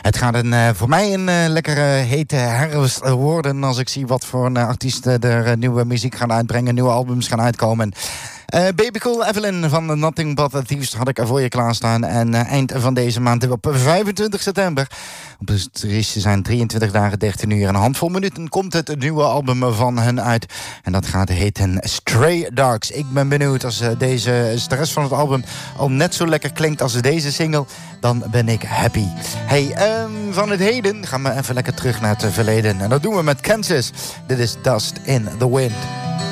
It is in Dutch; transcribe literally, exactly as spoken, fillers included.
Het gaat een, uh, voor mij een uh, lekkere hete herfst worden als ik zie wat voor uh, artiesten er uh, nieuwe muziek gaan uitbrengen, nieuwe albums gaan uitkomen. Uh, Baby Cool Evelyn van Nothing But The Thieves had ik er voor je klaarstaan. En uh, eind van deze maand op vijfentwintig september, op de trieste zijn drieëntwintig dagen, dertien uur en een handvol minuten, komt het nieuwe album van hen uit. En dat gaat heten Stray Dogs. Ik ben benieuwd als uh, deze, de rest van het album al net zo lekker klinkt als deze single, dan ben ik happy. Hey, um, van het heden gaan we even lekker terug naar het verleden. En dat doen we met Kansas. Dit is Dust in the Wind.